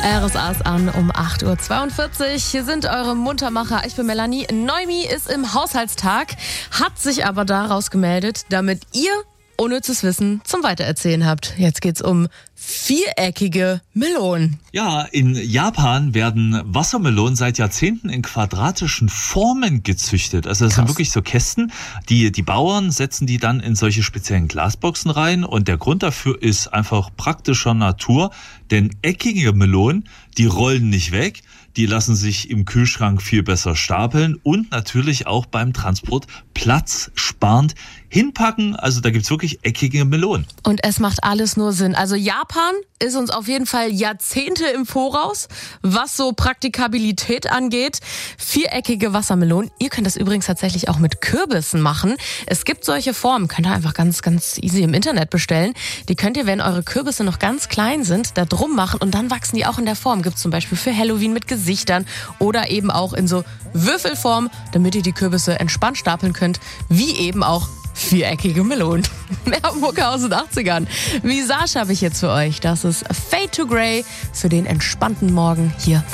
RSA ist an um 8.42 Uhr. Hier sind eure Muntermacher. Ich bin Melanie. Noemi ist im Haushaltstag, hat sich aber daraus gemeldet, damit ihr unnützes Wissen zum Weitererzählen habt. Jetzt geht's um viereckige Melonen. Ja, in Japan werden Wassermelonen seit Jahrzehnten in quadratischen Formen gezüchtet. Also das sind wirklich so Kästen. Die Bauern setzen die dann in solche speziellen Glasboxen rein. Und der Grund dafür ist einfach praktischer Natur. Denn eckige Melonen, die rollen nicht weg. Die lassen sich im Kühlschrank viel besser stapeln und natürlich auch beim Transport platzsparend hinpacken. Also da gibt's wirklich eckige Melonen. Und es macht alles nur Sinn. Also Japan ist uns auf jeden Fall Jahrzehnte im Voraus, was so Praktikabilität angeht. Viereckige Wassermelonen. Ihr könnt das übrigens tatsächlich auch mit Kürbissen machen. Es gibt solche Formen, könnt ihr einfach ganz, ganz easy im Internet bestellen. Die könnt ihr, wenn eure Kürbisse noch ganz klein sind, da drum machen und dann wachsen die auch in der Form. Gibt's zum Beispiel für Halloween mit Gesichtern oder eben auch in so Würfelform, damit ihr die Kürbisse entspannt stapeln könnt, wie eben auch viereckige Melonen. Mehr Mucke aus den 80ern. Visage habe ich jetzt für euch. Das ist Fade to Grey für den entspannten Morgen hier